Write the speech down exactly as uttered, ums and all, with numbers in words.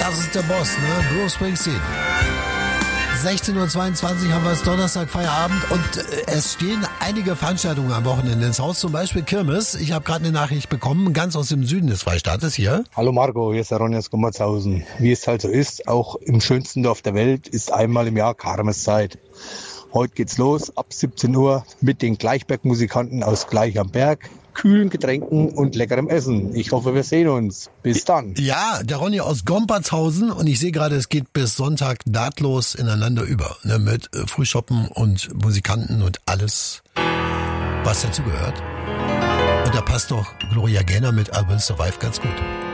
Das ist der Boss, ne? Bruce Springsteen. sechzehn Uhr zweiundzwanzig haben wir es, Donnerstag, Feierabend, und äh, es stehen einige Veranstaltungen am Wochenende ins Haus, zum Beispiel Kirmes. Ich habe gerade eine Nachricht bekommen, ganz aus dem Süden des Freistaates hier. Hallo Marco, hier ist der Ronny aus Gummerzhausen. Wie es halt so ist, auch im schönsten Dorf der Welt ist einmal im Jahr Kirmeszeit. Heute geht's los, ab siebzehn Uhr mit den Gleichbergmusikanten aus Gleich am Berg, kühlen Getränken und leckerem Essen. Ich hoffe, wir sehen uns. Bis dann. Ja, der Ronny aus Gompertshausen, und ich sehe gerade, es geht bis Sonntag nahtlos ineinander über, ne, mit äh, Frühschoppen und Musikanten und alles, was dazu gehört. Und da passt doch Gloria Gaynor mit I Will Survive ganz gut.